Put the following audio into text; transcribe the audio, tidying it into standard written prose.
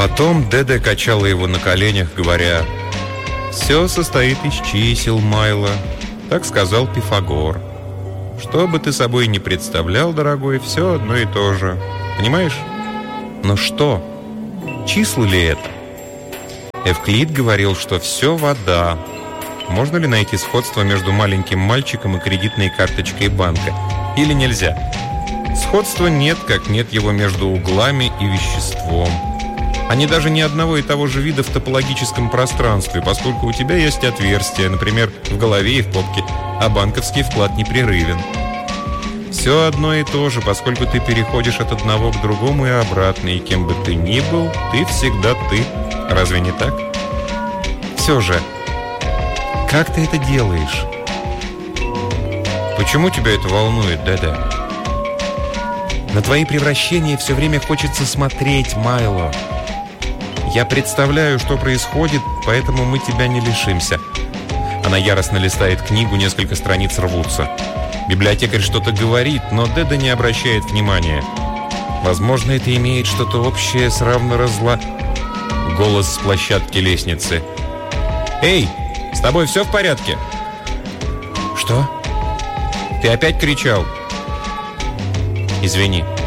Потом Деде качала его на коленях, говоря: «Все состоит из чисел, Майло, так сказал Пифагор. Что бы ты собой ни представлял, дорогой, все одно и то же. Понимаешь? Но что? Числа ли это? Эвклид говорил, что все вода. Можно ли найти сходство между маленьким мальчиком и кредитной карточкой банка? Или нельзя? Сходства нет, как нет его между углами и веществом. Они даже не одного и того же вида в топологическом пространстве, поскольку у тебя есть отверстия, например, в голове и в попке, а банковский вклад непрерывен. Все одно и то же, поскольку ты переходишь от одного к другому и обратно, и кем бы ты ни был, ты всегда ты. Разве не так? Все же, как ты это делаешь? Почему тебя это волнует, Деде? На твои превращения все время хочется смотреть, Майло. Я представляю, что происходит, поэтому мы тебя не лишимся. Она яростно листает книгу, несколько страниц рвутся. Библиотекарь что-то говорит, но Деде не обращает внимания. Возможно, это имеет что-то общее с Голос с площадки лестницы. «Эй, с тобой все в порядке?» «Что?» «Ты опять кричал?» «Извини».